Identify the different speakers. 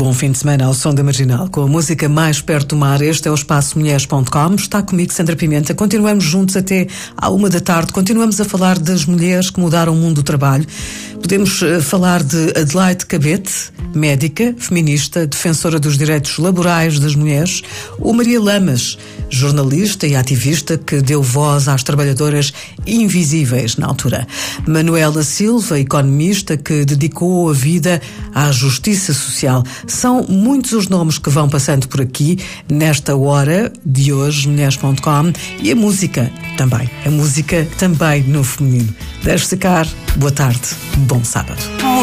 Speaker 1: bom fim de semana ao som da Marginal, com a música mais perto do mar. Este é o Espaço Mulheres.com. Está comigo Sandra Pimenta. Continuamos juntos até à 1h da tarde. Continuamos a falar das mulheres que mudaram o mundo do trabalho. Podemos falar de Adelaide Cabete, médica, feminista, defensora dos direitos laborais das mulheres. Ou Maria Lamas, jornalista e ativista que deu voz às trabalhadoras invisíveis na altura. Manuela Silva, economista que dedicou a vida à justiça social. São muitos os nomes que vão passando por aqui nesta hora de hoje, mulheres.com, e a música também no feminino. Deixe-se ficar. Boa tarde, bom sábado.